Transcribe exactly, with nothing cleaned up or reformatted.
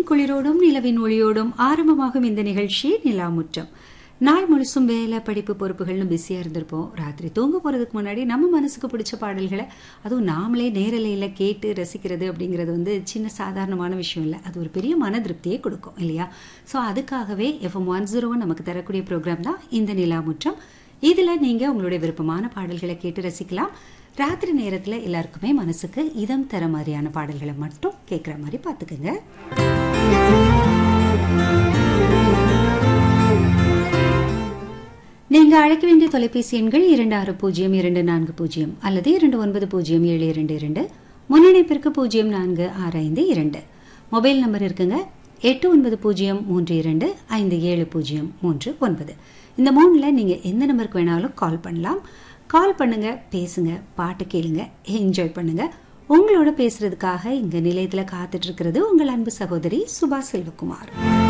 காற்றின் குளிரோடும் நிலவின் ஒளியோடும் ஆரம்பமாகும் இந்த நிகழ்ச்சி நிலாமுற்றம். நாள் முழுசும் வேலை படிப்பு பொறுப்புகள்னு பிஸியா இருந்திருப்போம். ராத்திரி தூங்க போறதுக்கு முன்னாடி நம்ம மனசுக்கு பிடிச்ச பாடல்களை அதுவும் நாமளே நேரலையில கேட்டு ரசிக்கிறது அப்படிங்கிறது வந்து சின்ன சாதாரணமான விஷயம் இல்லை. அது ஒரு பெரிய மன திருப்தியை கொடுக்கும் இல்லையா? ஸோ அதுக்காகவே எஃப்எம் ஒன் ஜீரோ ஒன் நமக்கு தரக்கூடிய ப்ரோக்ராம் தான் இந்த நிலாமுற்றம். இதுல நீங்க உங்களுடைய விருப்பமான பாடல்களை கேட்டு ரசிக்கலாம். ராத்திரி நேரத்துல எல்லாருக்குமே மனசுக்கு இதம் தர மாதிரியான பாடல்களை மட்டும் கேட்குற மாதிரி பார்த்துக்குங்க. நீங்க அழைக்க வேண்டிய தொலைபேசி எண்கள் இரண்டு ஆறு பூஜ்ஜியம் இரண்டு நான்கு பூஜ்ஜியம் அல்லது இரண்டு ஒன்பது பூஜ்ஜியம் ஏழு இரண்டு இரண்டு, முன்னிணைப்பிற்கு பூஜ்ஜியம் நான்கு ஆறு ஐந்து இரண்டு. மொபைல் நம்பர் இருக்குங்க எட்டு ஒன்பது பூஜ்ஜியம் மூன்று இரண்டு ஐந்து ஏழு பூஜ்ஜியம் மூன்று ஒன்பது. இந்த மூணுல நீங்க எந்த நம்பருக்கு வேணாலும் கால் பண்ணலாம். கால் பண்ணுங்க, பேசுங்க, பாட்டு கேளுங்க, என்ஜாய் பண்ணுங்க. உங்களோட பேசுறதுக்காக இங்க நிலையத்துல காத்துட்டு இருக்கிறது உங்கள் அன்பு சகோதரி சுபா செல்வகுமார்.